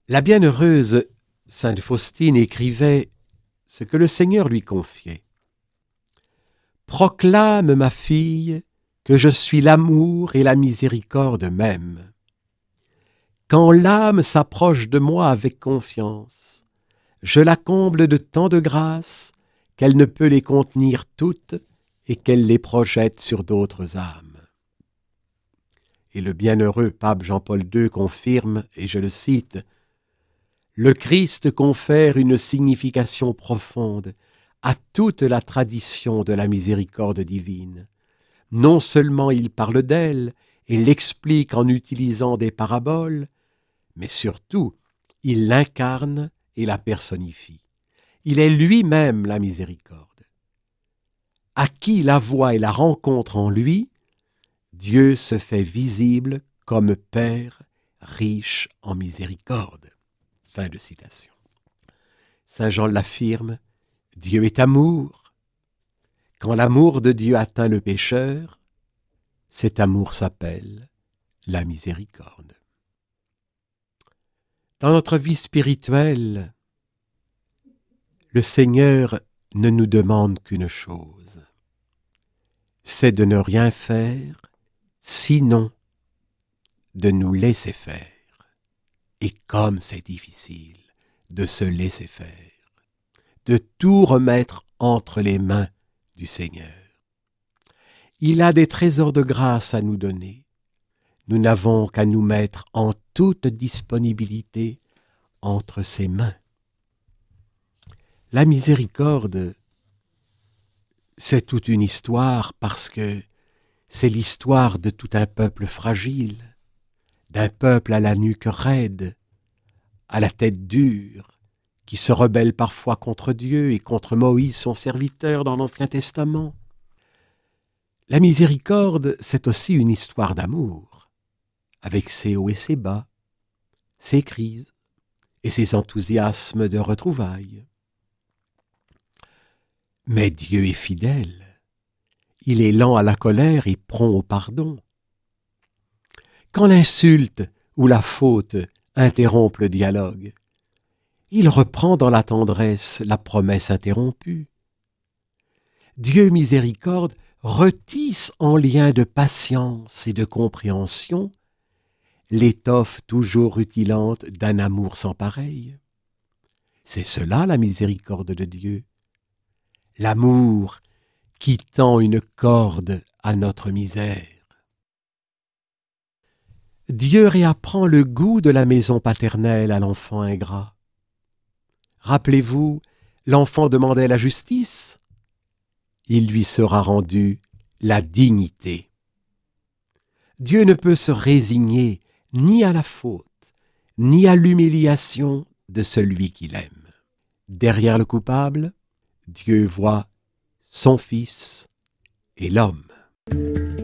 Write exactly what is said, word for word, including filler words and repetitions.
La bienheureuse sainte Faustine écrivait ce que le Seigneur lui confiait. « Proclame, ma fille, que je suis l'amour et la miséricorde même. Quand l'âme s'approche de moi avec confiance, je la comble de tant de grâces qu'elle ne peut les contenir toutes et qu'elle les projette sur d'autres âmes. » Et le bienheureux pape Jean-Paul deux confirme, et je le cite, « Le Christ confère une signification profonde à toute la tradition de la miséricorde divine. Non seulement il parle d'elle et l'explique en utilisant des paraboles, mais surtout il l'incarne et la personnifie. Il est lui-même la miséricorde. À qui la voit et la rencontre en lui, Dieu se fait visible comme Père riche en miséricorde. » Fin de citation. Saint Jean l'affirme, Dieu est amour. Quand l'amour de Dieu atteint le pécheur, cet amour s'appelle la miséricorde. Dans notre vie spirituelle, le Seigneur ne nous demande qu'une chose, c'est de ne rien faire, sinon de nous laisser faire. Et comme c'est difficile de se laisser faire, de tout remettre entre les mains du Seigneur. Il a des trésors de grâce à nous donner. Nous n'avons qu'à nous mettre en toute disponibilité entre ses mains. La miséricorde, c'est toute une histoire parce que c'est l'histoire de tout un peuple fragile, d'un peuple à la nuque raide, à la tête dure, qui se rebelle parfois contre Dieu et contre Moïse, son serviteur, dans l'Ancien Testament. La miséricorde, c'est aussi une histoire d'amour, avec ses hauts et ses bas, ses crises et ses enthousiasmes de retrouvailles. Mais Dieu est fidèle. Il est lent à la colère et prompt au pardon. Quand l'insulte ou la faute interrompt le dialogue, il reprend dans la tendresse la promesse interrompue. Dieu miséricorde retisse en lien de patience et de compréhension l'étoffe toujours rutilante d'un amour sans pareil. C'est cela la miséricorde de Dieu, l'amour qui tend une corde à notre misère. Dieu réapprend le goût de la maison paternelle à l'enfant ingrat. Rappelez-vous, l'enfant demandait la justice, il lui sera rendu la dignité. Dieu ne peut se résigner ni à la faute, ni à l'humiliation de celui qu'il aime. Derrière le coupable, Dieu voit son Fils et l'homme.